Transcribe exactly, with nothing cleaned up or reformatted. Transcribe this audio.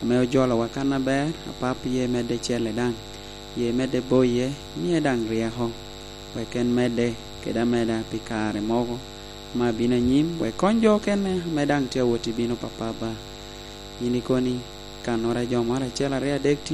me ojolo wakana ber apap ye mede chele dang ye mede boye nie dang rieho weken mede keda meda pikare mogo ma bina nyim we konjo ken medang tia woti bino papa ba ini koni kanora jomara chela ria dekti